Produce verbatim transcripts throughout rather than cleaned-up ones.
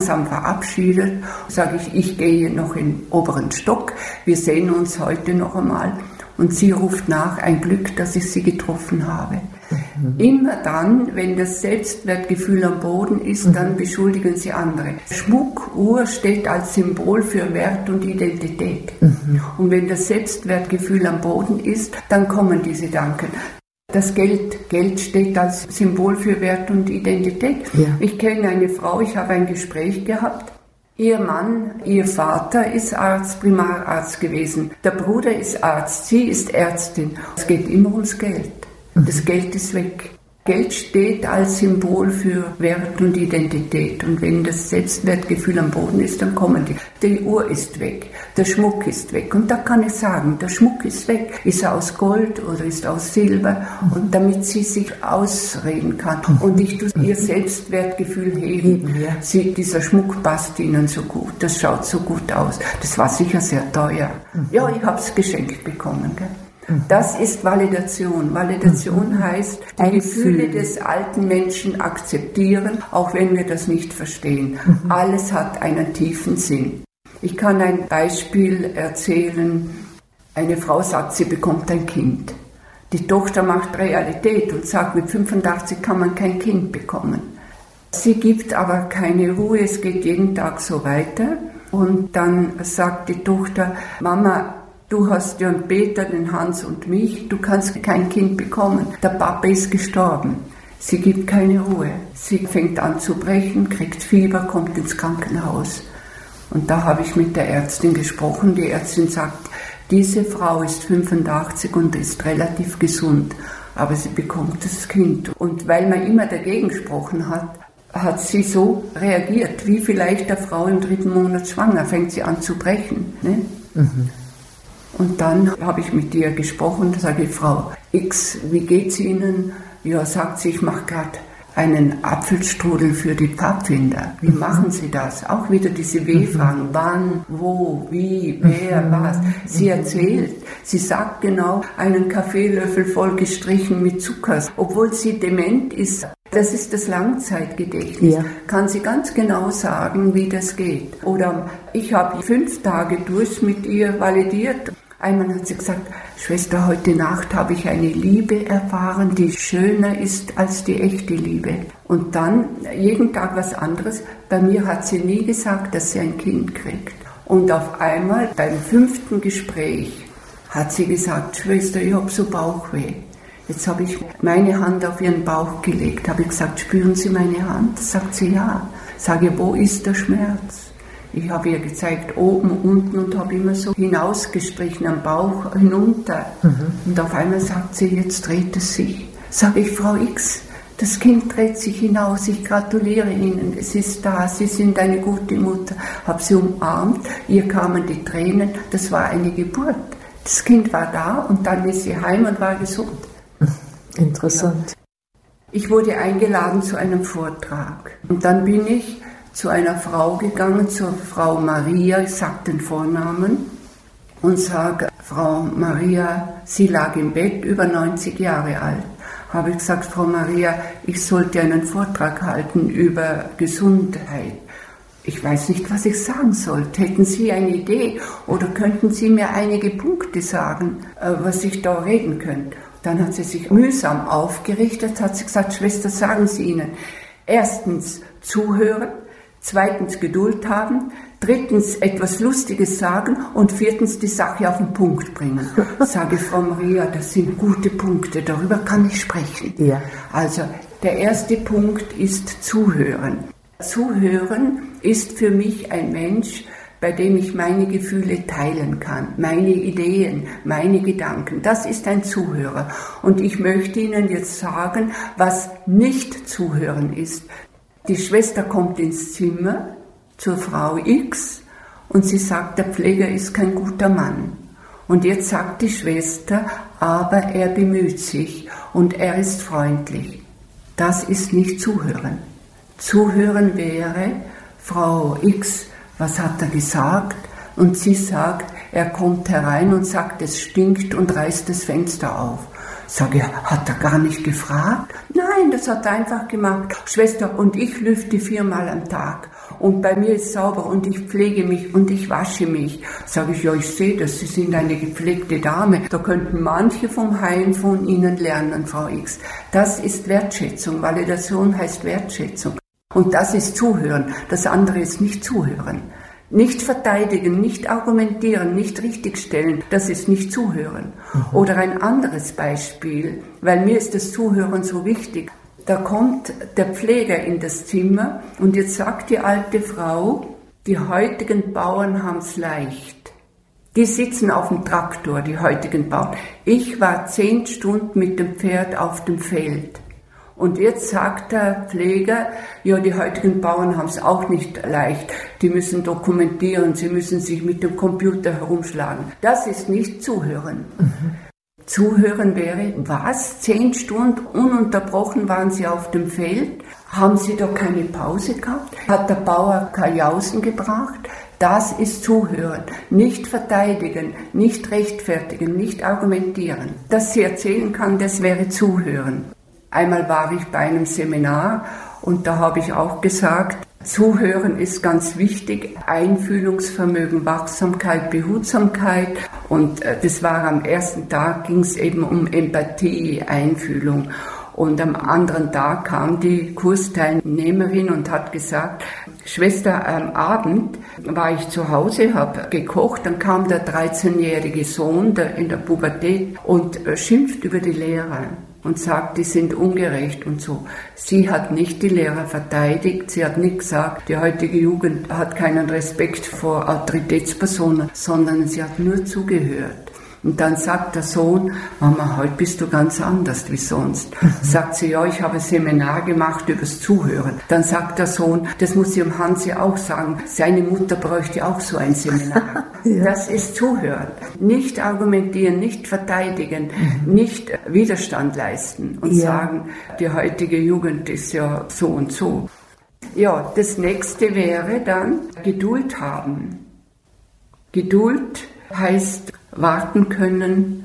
langsam verabschiedet. Sage ich, ich gehe noch in den oberen Stock, wir sehen uns heute noch einmal. Und sie ruft nach, ein Glück, dass ich sie getroffen habe. Mhm. Immer dann, wenn das Selbstwertgefühl am Boden ist, mhm. dann beschuldigen sie andere. Schmuck, Uhr steht als Symbol für Wert und Identität. Mhm. Und wenn das Selbstwertgefühl am Boden ist, dann kommen diese Gedanken. Das Geld, Geld steht als Symbol für Wert und Identität. Ja. Ich kenne eine Frau, ich habe ein Gespräch gehabt. Ihr Mann, ihr Vater ist Arzt, Primararzt gewesen. Der Bruder ist Arzt, sie ist Ärztin. Es geht immer ums Geld. Das Geld ist weg. Geld steht als Symbol für Wert und Identität. Und wenn das Selbstwertgefühl am Boden ist, dann kommen die. Die Uhr ist weg, der Schmuck ist weg. Und da kann ich sagen, der Schmuck ist weg. Ist er aus Gold oder ist er aus Silber? Und damit sie sich ausreden kann. Und ich tue ihr Selbstwertgefühl heben. Sie, dieser Schmuck passt ihnen so gut, das schaut so gut aus. Das war sicher sehr teuer. Ja, ich habe es geschenkt bekommen. Gell? Das ist Validation. Validation mhm. heißt, die Ein Gefühle Fühlen. des alten Menschen akzeptieren, auch wenn wir das nicht verstehen. Mhm. Alles hat einen tiefen Sinn. Ich kann ein Beispiel erzählen. Eine Frau sagt, sie bekommt ein Kind. Die Tochter macht Realität und sagt, mit fünfundachtzig kann man kein Kind bekommen. Sie gibt aber keine Ruhe, es geht jeden Tag so weiter. Und dann sagt die Tochter, Mama, du hast ja einen Peter, den Hans und mich, du kannst kein Kind bekommen. Der Papa ist gestorben. Sie gibt keine Ruhe. Sie fängt an zu brechen, kriegt Fieber, kommt ins Krankenhaus. Und da habe ich mit der Ärztin gesprochen. Die Ärztin sagt, diese Frau ist fünfundachtzig und ist relativ gesund, aber sie bekommt das Kind. Und weil man immer dagegen gesprochen hat, hat sie so reagiert, wie vielleicht eine Frau im dritten Monat schwanger, fängt sie an zu brechen. Ne? Mhm. Und dann habe ich mit ihr gesprochen, da sage ich, Frau X, wie geht's Ihnen? Ja, sagt sie, ich mache gerade einen Apfelstrudel für die Pfadfinder. Wie machen Sie das? Auch wieder diese W-Fragen, wann, wo, wie, wer, was. Sie erzählt, sie sagt genau, einen Kaffeelöffel voll gestrichen mit Zucker, obwohl sie dement ist. Das ist das Langzeitgedächtnis. Ja. Kann sie ganz genau sagen, wie das geht. Oder ich habe fünf Tage durch mit ihr validiert. Einmal hat sie gesagt, Schwester, heute Nacht habe ich eine Liebe erfahren, die schöner ist als die echte Liebe. Und dann jeden Tag was anderes. Bei mir hat sie nie gesagt, dass sie ein Kind kriegt. Und auf einmal beim fünften Gespräch hat sie gesagt, Schwester, ich habe so Bauchweh. Jetzt habe ich meine Hand auf ihren Bauch gelegt, habe ich gesagt, spüren Sie meine Hand? Sagt sie, ja. Sage, wo ist der Schmerz? Ich habe ihr gezeigt, oben, unten und habe immer so hinausgestrichen, am Bauch hinunter. Mhm. Und auf einmal sagt sie, jetzt dreht es sich. Sage ich, Frau X, das Kind dreht sich hinaus, ich gratuliere Ihnen, es ist da, Sie sind eine gute Mutter. Habe sie umarmt, ihr kamen die Tränen, das war eine Geburt. Das Kind war da und dann ist sie heim und war gesund. Interessant. Ja. Ich wurde eingeladen zu einem Vortrag und dann bin ich zu einer Frau gegangen, zur Frau Maria, ich sage den Vornamen und sage, Frau Maria, sie lag im Bett, über neunzig Jahre alt. Habe ich gesagt, Frau Maria, ich sollte einen Vortrag halten über Gesundheit. Ich weiß nicht, was ich sagen sollte. Hätten Sie eine Idee oder könnten Sie mir einige Punkte sagen, was ich da reden könnte? Dann hat sie sich mühsam aufgerichtet, hat sie gesagt, Schwester, sagen Sie ihnen, erstens zuhören, zweitens Geduld haben, drittens etwas Lustiges sagen und viertens die Sache auf den Punkt bringen. Sage Frau Maria, das sind gute Punkte, darüber kann ich sprechen. Ja. Also der erste Punkt ist Zuhören. Zuhören ist für mich ein Mensch, bei dem ich meine Gefühle teilen kann, meine Ideen, meine Gedanken. Das ist ein Zuhörer. Und ich möchte Ihnen jetzt sagen, was nicht Zuhören ist. Die Schwester kommt ins Zimmer zur Frau X und sie sagt, der Pfleger ist kein guter Mann. Und jetzt sagt die Schwester, aber er bemüht sich und er ist freundlich. Das ist nicht Zuhören. Zuhören wäre, Frau X, was hat er gesagt? Und sie sagt, er kommt herein und sagt, es stinkt und reißt das Fenster auf. Sage, hat er gar nicht gefragt? Nein, das hat er einfach gemacht. Schwester, und ich lüfte viermal am Tag. Und bei mir ist sauber und ich pflege mich und ich wasche mich. Sage ich, ja, ich sehe das, Sie sind eine gepflegte Dame. Da könnten manche vom Heim von Ihnen lernen, Frau X. Das ist Wertschätzung. Validation heißt Wertschätzung. Und das ist Zuhören. Das andere ist nicht Zuhören. Nicht verteidigen, nicht argumentieren, nicht richtigstellen, das ist nicht Zuhören. Mhm. Oder ein anderes Beispiel, weil mir ist das Zuhören so wichtig. Da kommt der Pfleger in das Zimmer und jetzt sagt die alte Frau, die heutigen Bauern haben's leicht. Die sitzen auf dem Traktor, die heutigen Bauern. Ich war zehn Stunden mit dem Pferd auf dem Feld. Und jetzt sagt der Pfleger, ja, die heutigen Bauern haben es auch nicht leicht. Die müssen dokumentieren, sie müssen sich mit dem Computer herumschlagen. Das ist nicht Zuhören. Mhm. Zuhören wäre, was? Zehn Stunden ununterbrochen waren sie auf dem Feld? Haben sie da keine Pause gehabt? Hat der Bauer Kajausen gebracht? Das ist Zuhören. Nicht verteidigen, nicht rechtfertigen, nicht argumentieren. Dass sie erzählen kann, das wäre Zuhören. Einmal war ich bei einem Seminar und da habe ich auch gesagt, Zuhören ist ganz wichtig, Einfühlungsvermögen, Wachsamkeit, Behutsamkeit und das war am ersten Tag, ging es eben um Empathie, Einfühlung und am anderen Tag kam die Kursteilnehmerin und hat gesagt, Schwester, am Abend war ich zu Hause, habe gekocht, dann kam der dreizehnjährige Sohn der in der Pubertät und schimpft über die Lehrer. Und sagt, die sind ungerecht und so. Sie hat nicht die Lehrer verteidigt, sie hat nicht gesagt, die heutige Jugend hat keinen Respekt vor Autoritätspersonen, sondern sie hat nur zugehört. Und dann sagt der Sohn, Mama, heute bist du ganz anders wie sonst. Sagt sie, ja, ich habe ein Seminar gemacht übers Zuhören. Dann sagt der Sohn, das muss ich dem Hansi auch sagen, seine Mutter bräuchte auch so ein Seminar. Ja. Das ist Zuhören. Nicht argumentieren, nicht verteidigen, mhm. nicht Widerstand leisten und ja. sagen, die heutige Jugend ist ja so und so. Ja, das nächste wäre dann Geduld haben. Geduld heißt warten können,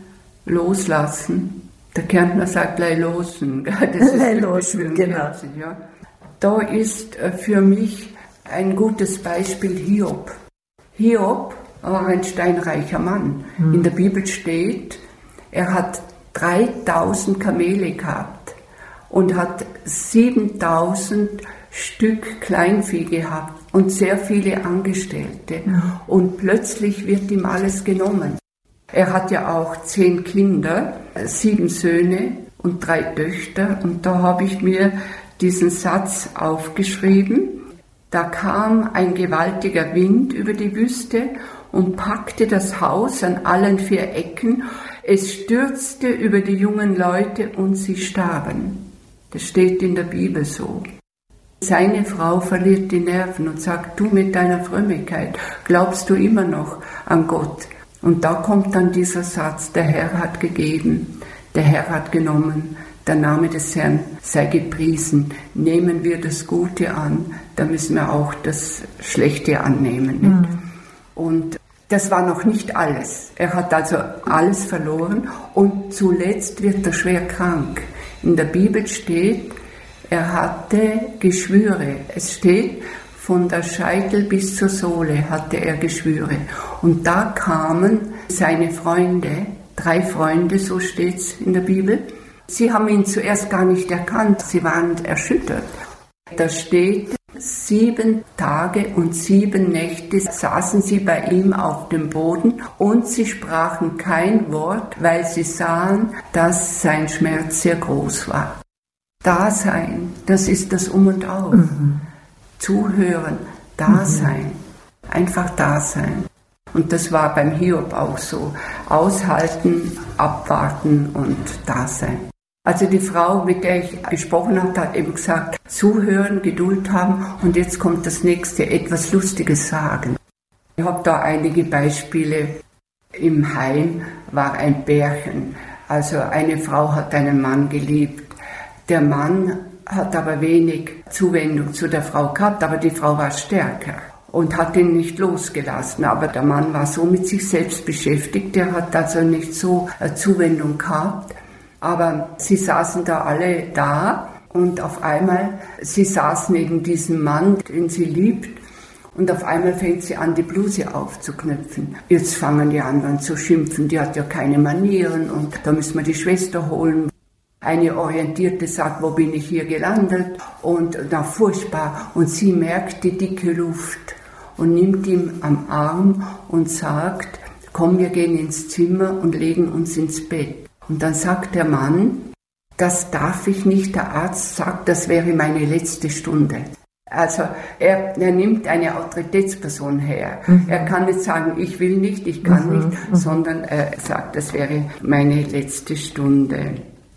loslassen. Der Kärntner sagt lei losen. Das ist lei losen, genau. Ja. Da ist für mich ein gutes Beispiel Hiob. Hiob war ein steinreicher Mann. Hm. In der Bibel steht, er hat dreitausend Kamele gehabt und hat siebentausend Stück Kleinvieh gehabt und sehr viele Angestellte. Hm. Und plötzlich wird ihm alles genommen. Er hat ja auch zehn Kinder, sieben Söhne und drei Töchter. Und da habe ich mir diesen Satz aufgeschrieben. Da kam ein gewaltiger Wind über die Wüste und packte das Haus an allen vier Ecken. Es stürzte über die jungen Leute und sie starben. Das steht in der Bibel so. Seine Frau verliert die Nerven und sagt, du mit deiner Frömmigkeit, glaubst du immer noch an Gott? Und da kommt dann dieser Satz, der Herr hat gegeben, der Herr hat genommen, der Name des Herrn sei gepriesen. Nehmen wir das Gute an, da müssen wir auch das Schlechte annehmen. Mhm. Und das war noch nicht alles. Er hat also alles verloren und zuletzt wird er schwer krank. In der Bibel steht, er hatte Geschwüre. Es steht, von der Scheitel bis zur Sohle hatte er Geschwüre. Und da kamen seine Freunde, drei Freunde, so steht's in der Bibel. Sie haben ihn zuerst gar nicht erkannt, sie waren erschüttert. Da steht, sieben Tage und sieben Nächte saßen sie bei ihm auf dem Boden und sie sprachen kein Wort, weil sie sahen, dass sein Schmerz sehr groß war. Dasein, das ist das Um und Auf. Mhm. Zuhören, Dasein, mhm. einfach Dasein. Und das war beim Hiob auch so. Aushalten, abwarten und Dasein. Also die Frau, mit der ich gesprochen habe, hat eben gesagt, zuhören, Geduld haben und jetzt kommt das nächste, etwas Lustiges sagen. Ich habe da einige Beispiele. Im Heim war ein Pärchen. Also eine Frau hat einen Mann geliebt. Der Mann hat aber wenig Zuwendung zu der Frau gehabt, aber die Frau war stärker und hat ihn nicht losgelassen. Aber der Mann war so mit sich selbst beschäftigt, der hat also nicht so Zuwendung gehabt. Aber sie saßen da alle da Und auf einmal, sie saß neben diesem Mann, den sie liebt, und auf einmal fängt sie an, die Bluse aufzuknöpfen. Jetzt fangen die anderen zu schimpfen, die hat ja keine Manieren und da müssen wir die Schwester holen. Eine Orientierte sagt, wo bin ich hier gelandet? Und na, furchtbar. Und sie merkt die dicke Luft und nimmt ihn am Arm und sagt, komm, wir gehen ins Zimmer und legen uns ins Bett. Und dann sagt der Mann, das darf ich nicht, der Arzt sagt, das wäre meine letzte Stunde. Also er, er nimmt eine Autoritätsperson her. Mhm. Er kann nicht sagen, ich will nicht, ich kann mhm. nicht, mhm. sondern er sagt, das wäre meine letzte Stunde.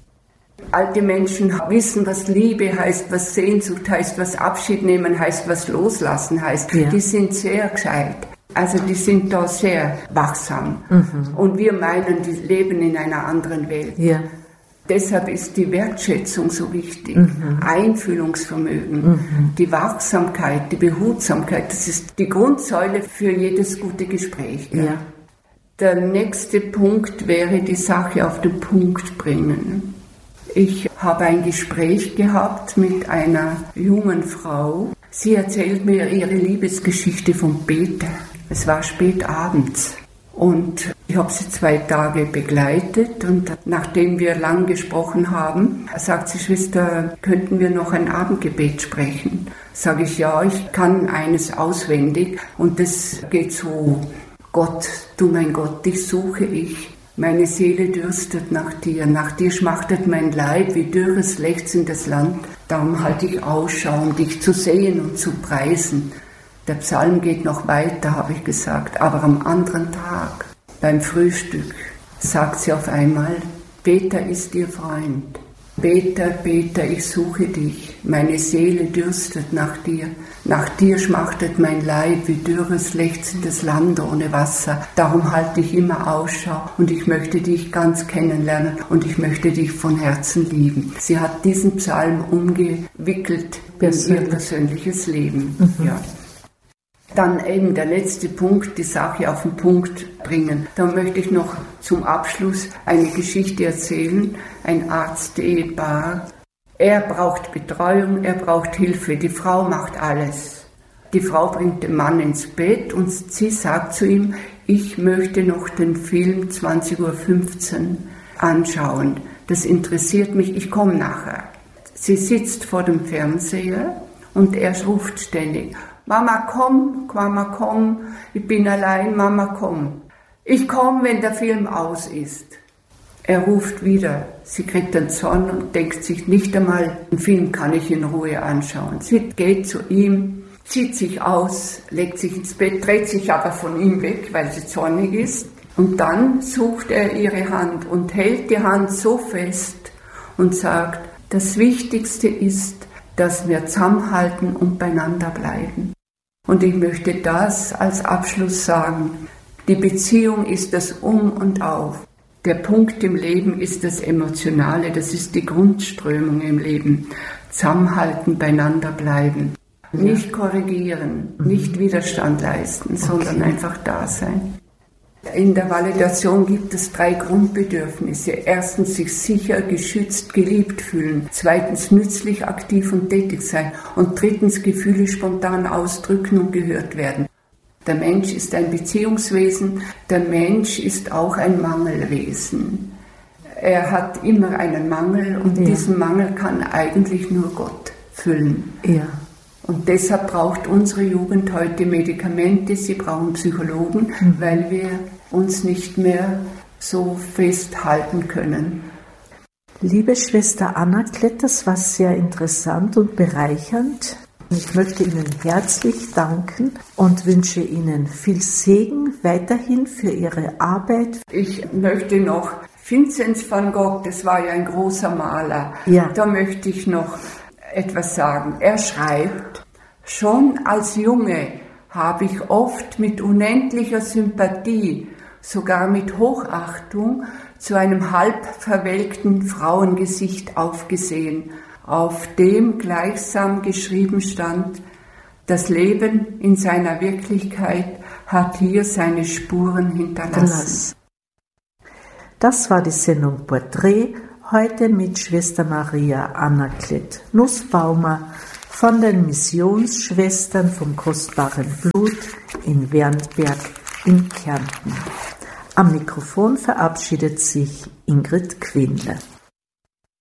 Alte Menschen wissen, was Liebe heißt, was Sehnsucht heißt, was Abschied nehmen heißt, was Loslassen heißt. Ja. Die sind sehr gescheit. Also die sind da sehr wachsam. Mhm. Und wir meinen, die leben in einer anderen Welt. Ja. Deshalb ist die Wertschätzung so wichtig, mhm. Einfühlungsvermögen, mhm. die Wachsamkeit, die Behutsamkeit, das ist die Grundsäule für jedes gute Gespräch. Ja. Der nächste Punkt wäre die Sache auf den Punkt bringen. Ich habe ein Gespräch gehabt mit einer jungen Frau. Sie erzählt mir ihre Liebesgeschichte von Peter. Es war spät abends. Und ich habe sie zwei Tage begleitet und nachdem wir lang gesprochen haben, sagt sie, Schwester, könnten wir noch ein Abendgebet sprechen? Sage ich, ja, ich kann eines auswendig und das geht so, Gott, du mein Gott, dich suche ich. Meine Seele dürstet nach dir, nach dir schmachtet mein Leib wie dürres, lechzendes Land. Darum halte ich Ausschau, um dich zu sehen und zu preisen. Der Psalm geht noch weiter, habe ich gesagt, aber am anderen Tag, beim Frühstück, sagt sie auf einmal, Peter ist ihr Freund. Peter, Peter, ich suche dich, meine Seele dürstet nach dir. Nach dir schmachtet mein Leib wie dürres, lechzendes Land ohne Wasser. Darum halte ich immer Ausschau und ich möchte dich ganz kennenlernen und ich möchte dich von Herzen lieben. Sie hat diesen Psalm umgewickelt in ihr persönliches Leben. Mhm. Ja. Dann eben der letzte Punkt, die Sache auf den Punkt bringen. Da möchte ich noch zum Abschluss eine Geschichte erzählen. Ein Arzt-Ehepaar. Er braucht Betreuung, er braucht Hilfe. Die Frau macht alles. Die Frau bringt den Mann ins Bett und sie sagt zu ihm, ich möchte noch den Film zwanzig Uhr fünfzehn anschauen. Das interessiert mich, ich komme nachher. Sie sitzt vor dem Fernseher und er ruft ständig, Mama, komm, Mama, komm, ich bin allein, Mama, komm. Ich komme, wenn der Film aus ist. Er ruft wieder. Sie kriegt den Zorn und denkt sich nicht einmal, den Film kann ich in Ruhe anschauen. Sie geht zu ihm, zieht sich aus, legt sich ins Bett, dreht sich aber von ihm weg, weil sie zornig ist. Und dann sucht er ihre Hand und hält die Hand so fest und sagt, das Wichtigste ist, dass wir zusammenhalten und beieinander bleiben. Und ich möchte das als Abschluss sagen. Die Beziehung ist das Um und Auf. Der Punkt im Leben ist das Emotionale, das ist die Grundströmung im Leben. Zusammenhalten, beieinander bleiben. Ja. Nicht korrigieren, mhm. nicht Widerstand leisten, okay. sondern einfach da sein. In der Validation gibt es drei Grundbedürfnisse. Erstens sich sicher, geschützt, geliebt fühlen. Zweitens nützlich, aktiv und tätig sein. Und drittens Gefühle spontan ausdrücken und gehört werden. Der Mensch ist ein Beziehungswesen. Der Mensch ist auch ein Mangelwesen. Er hat immer einen Mangel und ja. diesen Mangel kann eigentlich nur Gott füllen. Ja. Und deshalb braucht unsere Jugend heute Medikamente, sie brauchen Psychologen, mhm. weil wir uns nicht mehr so festhalten können. Liebe Schwester Anna-Klett, das war sehr interessant und bereichernd. Ich möchte Ihnen herzlich danken und wünsche Ihnen viel Segen weiterhin für Ihre Arbeit. Ich möchte noch, Vinzenz van Gogh, das war ja ein großer Maler, ja. da möchte ich noch etwas sagen. Er schreibt, schon als Junge habe ich oft mit unendlicher Sympathie, sogar mit Hochachtung, zu einem halb verwelkten Frauengesicht aufgesehen, auf dem gleichsam geschrieben stand, das Leben in seiner Wirklichkeit hat hier seine Spuren hinterlassen. Das war die Sendung Porträt. heute mit Schwester Maria Anna-Klett Nussbaumer von den Missionsschwestern vom Kostbaren Blut in Wernberg in Kärnten. Am Mikrofon verabschiedet sich Ingrid Quindle.